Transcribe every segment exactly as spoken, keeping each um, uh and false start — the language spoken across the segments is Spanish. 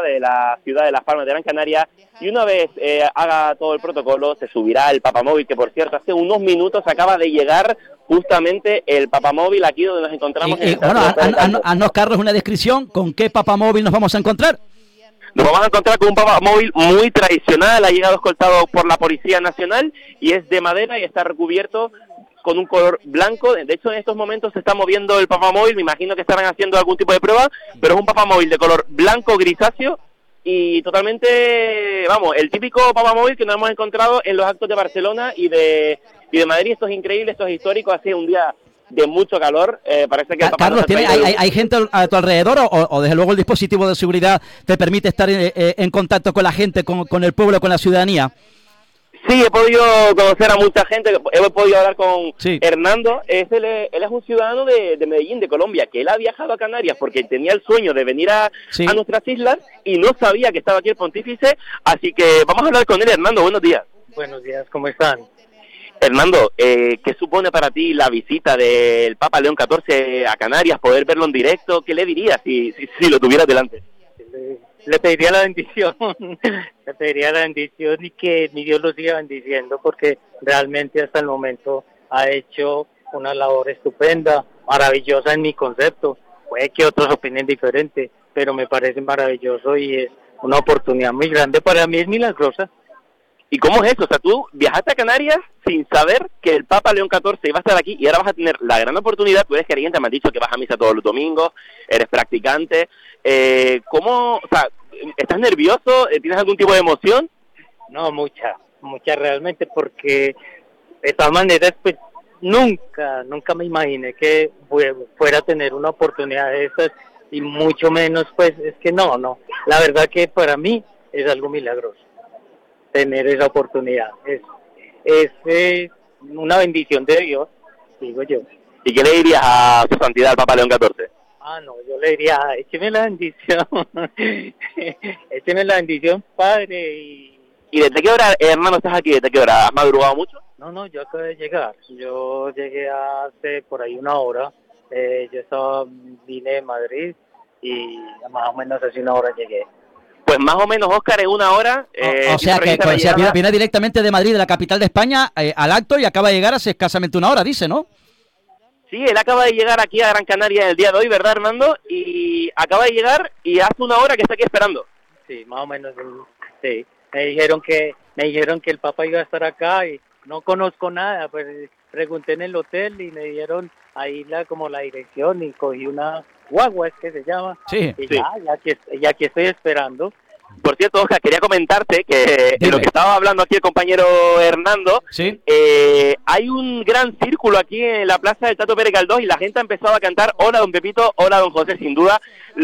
de la ciudad de Las Palmas de Gran Canaria, y una vez eh, haga todo el protocolo, se subirá el papamóvil, que por cierto, hace unos minutos acaba de llegar justamente el papamóvil aquí donde nos encontramos. Y, en y, el bueno, Teatro haznos, Carlos, una descripción, ¿con qué papamóvil nos vamos a encontrar? Nos vamos a encontrar con un papamóvil muy tradicional, ha llegado escoltado por la Policía Nacional, y es de madera y está recubierto con un color blanco. De hecho, en estos momentos se está moviendo el papamóvil, me imagino que estarán haciendo algún tipo de prueba, pero es un papamóvil de color blanco grisáceo y totalmente, vamos, el típico papamóvil que nos hemos encontrado en los actos de Barcelona y de, y de Madrid. Esto es increíble, esto es histórico, hace un día de mucho calor, eh, parece que el Carlos, ¿tiene, hay, hay, ¿hay gente a tu alrededor o, o desde luego el dispositivo de seguridad te permite estar en, en contacto con la gente, con, con el pueblo, con la ciudadanía? Sí, he podido conocer a mucha gente, he podido hablar con sí. Hernando. Es él, él es un ciudadano de, de Medellín, de Colombia, que él ha viajado a Canarias porque tenía el sueño de venir a, sí. a nuestras islas y no sabía que estaba aquí el pontífice, así que vamos a hablar con él. Hernando, buenos días. Buenos días, ¿cómo están? Hernando, eh, ¿qué supone para ti la visita del Papa León catorce a Canarias, poder verlo en directo? ¿Qué le dirías si, si, si lo tuvieras delante? Le, le pediría la bendición, le pediría la bendición y que mi Dios lo siga bendiciendo, porque realmente hasta el momento ha hecho una labor estupenda, maravillosa en mi concepto. Puede que otros opinen diferente, pero me parece maravilloso y es una oportunidad muy grande. Para mí es milagrosa. ¿Y cómo es eso? O sea, tú viajaste a Canarias sin saber que el Papa León catorce iba a estar aquí y ahora vas a tener la gran oportunidad. Tú eres creyente, me has dicho que vas a misa todos los domingos, eres practicante. Eh, ¿Cómo, o sea, estás nervioso? ¿Tienes algún tipo de emoción? No, mucha, mucha realmente, porque de todas maneras, pues nunca, nunca me imaginé que fuera a tener una oportunidad de estas y mucho menos, pues es que no, no. La verdad que para mí es algo milagroso tener esa oportunidad. Es, es eh, una bendición de Dios, digo yo. ¿Y qué le dirías a su santidad, al Papa León catorce? Ah, no, yo le diría, écheme la bendición, écheme la bendición, padre. Y... ¿Y desde qué hora, hermano, estás aquí? ¿Desde qué hora? ¿Has madrugado mucho? No, no, yo acabo de llegar. Yo llegué hace por ahí una hora. Eh, yo estaba, vine de Madrid y más o menos hace una hora llegué. Pues más o menos, Óscar, en una hora... Eh, o sea, que o sea, viene, viene directamente de Madrid, de la capital de España, eh, al acto y acaba de llegar hace escasamente una hora, dice, ¿no? Sí, él acaba de llegar aquí a Gran Canaria el día de hoy, ¿verdad, Hernando? Y acaba de llegar y hace una hora que está aquí esperando. Sí, más o menos, sí. Me dijeron que me dijeron que el Papa iba a estar acá y no conozco nada, pues pregunté en el hotel y me dieron ahí la como la dirección y cogí una guagua, es que se llama. Sí, y sí. ya, ya aquí, ya aquí estoy esperando. Por cierto, Oscar, quería comentarte que en lo que estaba hablando aquí el compañero Hernando, ¿sí? eh, hay un gran círculo aquí en la plaza del Tato Pérez Galdós y la gente ha empezado a cantar hola don Pepito, hola don José. Sin duda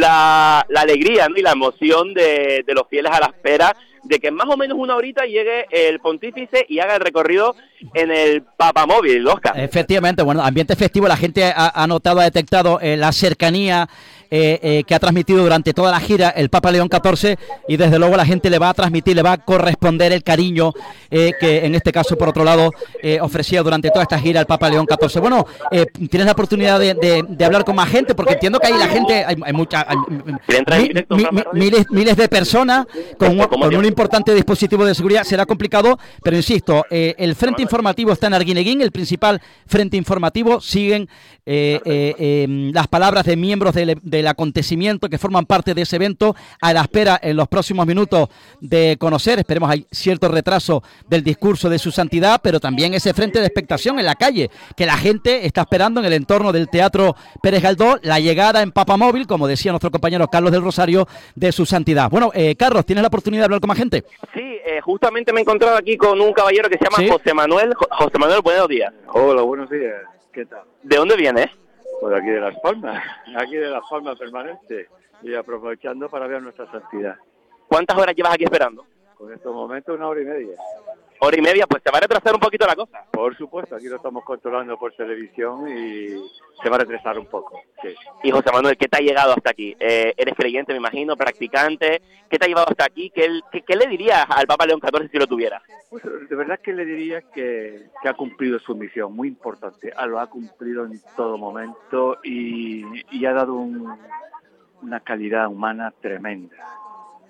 la, la alegría, ¿no? Y la emoción de, de los fieles a la espera de que en más o menos una horita llegue el pontífice y haga el recorrido en el papamóvil, Oscar. Efectivamente, bueno, ambiente festivo, la gente ha, ha notado, ha detectado eh, la cercanía eh, eh, que ha transmitido durante toda la gira el Papa León catorce y desde luego la gente le va a transmitir, le va a corresponder el cariño eh, que en este caso, por otro lado, eh, ofrecía durante toda esta gira el Papa León catorce. Bueno, eh, tienes la oportunidad de, de, de hablar con más gente, porque entiendo que ahí la gente, hay, hay mucha, hay, mi, mi, mi, miles, miles de personas con, con un importante dispositivo de seguridad, será complicado, pero insisto, eh, el frente informativo está en Arguineguín, el principal frente informativo, siguen eh, eh, eh, las palabras de miembros del, del acontecimiento que forman parte de ese evento, a la espera en los próximos minutos de conocer, esperemos hay cierto retraso del discurso de su santidad, pero también ese frente de expectación en la calle, que la gente está esperando en el entorno del Teatro Pérez Galdós, la llegada en papamóvil, como decía nuestro compañero Carlos del Rosario, de su santidad. Bueno, eh, Carlos, ¿tienes la oportunidad de hablar con más gente? Sí, eh, justamente me he encontrado aquí con un caballero que se llama ¿Sí? José Manuel. Jo- José Manuel, buenos días. Hola, buenos días. ¿Qué tal? ¿De dónde vienes? Pues aquí de Las Palmas, aquí de Las Palmas permanente y aprovechando para ver nuestra santidad. ¿Cuántas horas llevas aquí esperando? Con estos momentos una hora y media. Hora y media, pues te va a retrasar un poquito la cosa. Por supuesto, aquí lo estamos controlando por televisión y se va a retrasar un poco. Sí. Y José Manuel, ¿qué te ha llegado hasta aquí? Eh, eres creyente, me imagino, practicante. ¿Qué te ha llevado hasta aquí? ¿Qué, qué, qué le dirías al Papa León catorce si lo tuviera? Pues de verdad que le diría que, que ha cumplido su misión, muy importante. Ah, lo ha cumplido en todo momento y, y ha dado un, una calidad humana tremenda.